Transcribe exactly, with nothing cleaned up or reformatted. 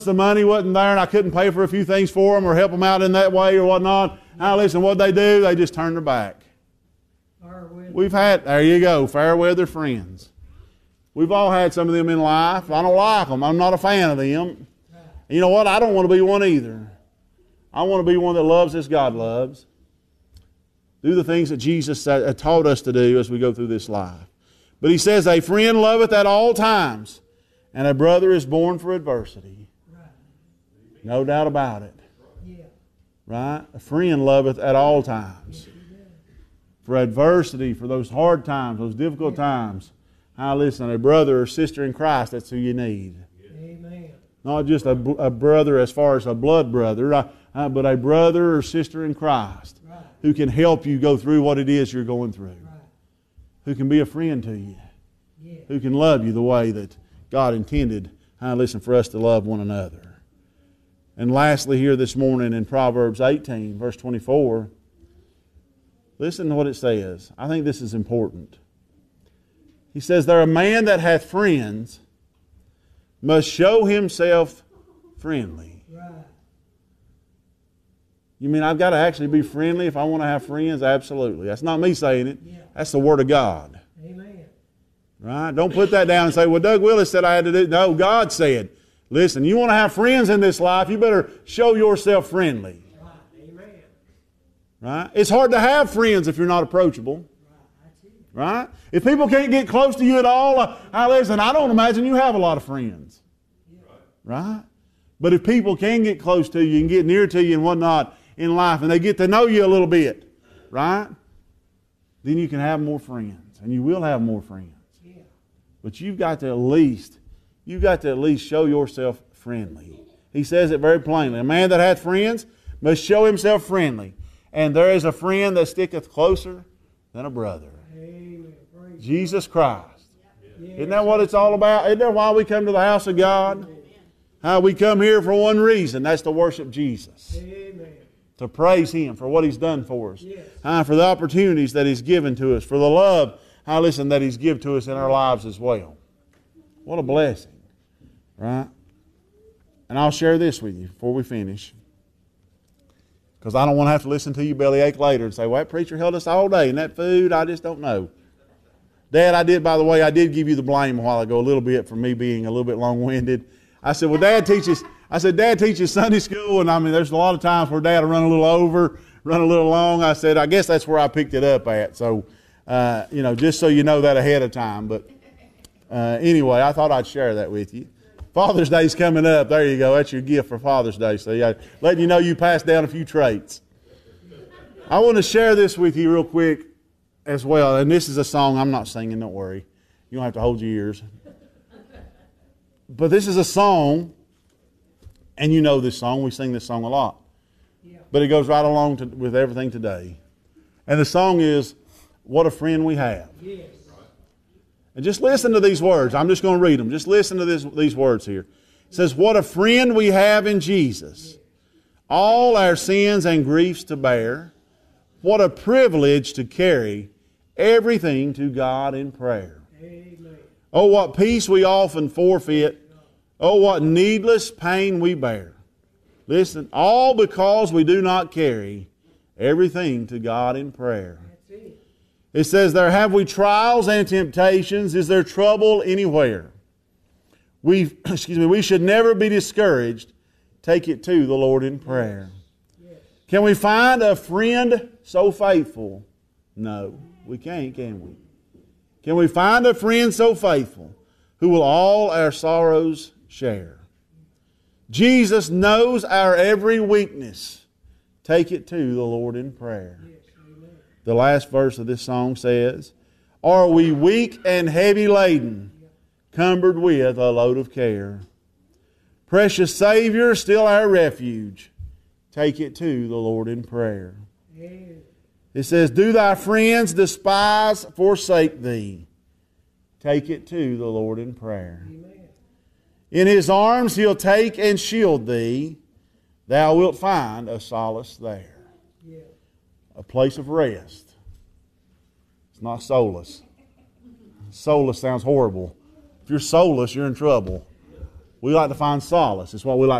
the money wasn't there and I couldn't pay for a few things for them or help them out in that way or whatnot. Now listen, what they do, they just turn their back. We've had, there you go, fair weather friends. We've all had some of them in life. I don't like them. I'm not a fan of them. You know what? I don't want to be one either. I want to be one that loves as God loves. Do the things that Jesus taught us to do as we go through this life. But he says, a friend loveth at all times, and a brother is born for adversity. No doubt about it. Right? A friend loveth at all times. For adversity, for those hard times, those difficult times. Now listen, a brother or sister in Christ, that's who you need. Amen. Not just a, a brother as far as a blood brother, uh, but a brother or sister in Christ right. who can help you go through what it is you're going through. Right. Who can be a friend to you. Yeah. Who can love you the way that God intended, uh, listen, for us to love one another. And lastly here this morning in Proverbs eighteen, verse twenty-four, listen to what it says. I think this is important. He says, there a man that hath friends must show himself friendly. Right. You mean I've got to actually be friendly if I want to have friends? Absolutely. That's not me saying it. Yeah. That's the Word of God. Amen. Right? Don't put that down and say, well, Doug Willis said I had to do. No, God said, listen, you want to have friends in this life, you better show yourself friendly. Right. Amen. Right? It's hard to have friends if you're not approachable. Right? If people can't get close to you at all, uh, I listen, I don't imagine you have a lot of friends. Right? But if people can get close to you and get near to you and whatnot in life, and they get to know you a little bit, right? Then you can have more friends, and you will have more friends. Yeah. But you've got to at least, you've got to at least show yourself friendly. He says it very plainly. A man that hath friends must show himself friendly. And there is a friend that sticketh closer than a brother. Jesus Christ. Isn't that what it's all about? Isn't that why we come to the house of God? How we come here for one reason. That's to worship Jesus. Amen. To praise Him for what He's done for us. Yes. Uh, for the opportunities that He's given to us. For the love, uh, listen, that He's given to us in our lives as well. What a blessing. Right? And I'll share this with you before we finish. Because I don't want to have to listen to you bellyache later and say, well, that preacher held us all day and that food, I just don't know. Dad, I did, by the way, I did give you the blame a while ago a little bit for me being a little bit long-winded. I said, well, Dad teaches, I said, Dad teaches Sunday school, and I mean, there's a lot of times where Dad will run a little over, run a little long. I said, I guess that's where I picked it up at. So, uh, you know, just so you know that ahead of time. But uh, anyway, I thought I'd share that with you. Father's Day's coming up. There you go. That's your gift for Father's Day. So, yeah, letting you know you passed down a few traits. I want to share this with you real quick as well. And this is a song I'm not singing, don't worry. You don't have to hold your ears. But this is a song, and you know this song. We sing this song a lot. Yeah. But it goes right along to, with everything today. And the song is, What a Friend We Have. Yes. And just listen to these words. I'm just going to read them. Just listen to this, these words here. It says, what a friend we have in Jesus. All our sins and griefs to bear. What a privilege to carry everything to God in prayer. Amen. Oh, what peace we often forfeit. Oh, what needless pain we bear. Listen, all because we do not carry everything to God in prayer. It says there, have we trials and temptations? Is there trouble anywhere? We, excuse me, we should never be discouraged. Take it to the Lord in prayer. Yes. Can we find a friend so faithful? No, we can't, can we? Can we find a friend so faithful who will all our sorrows share? Jesus knows our every weakness. Take it to the Lord in prayer. Yes. The last verse of this song says, are we weak and heavy laden, cumbered with a load of care? Precious Savior, still our refuge. Take it to the Lord in prayer. Amen. It says, do thy friends despise, forsake thee? Take it to the Lord in prayer. Amen. In His arms He'll take and shield thee. Thou wilt find a solace there. Yeah. A place of rest. It's not solace. Solace sounds horrible. If you're soulless, you're in trouble. We like to find solace. It's what we like